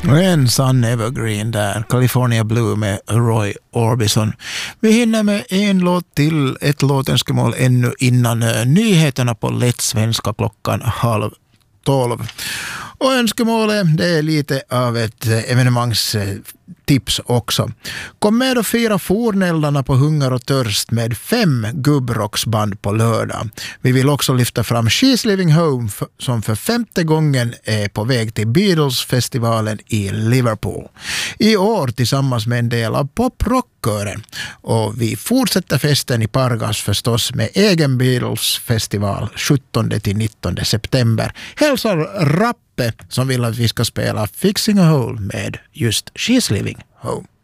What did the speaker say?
Och en sann evergreen där, California Blue med Roy Orbison. Vi hinner med en låt till, ett låtönskemål ännu innan nyheterna på lätt svenska klockan 11:30. Och önskemålet, det är lite av ett evenemangstips också. Kom med och fira forneldarna på Hunger och törst med 5 gubbrocksband på lördag. Vi vill också lyfta fram She's Living Home som för 5:e gången är på väg till Beatles-festivalen i Liverpool. I år tillsammans med en del av poprockkören. Och vi fortsätter festen i Pargas förstås med egen Beatles-festival 17-19 september. Hälsar Rappe som vill att vi ska spela Fixing a Hole med just She's Living Home.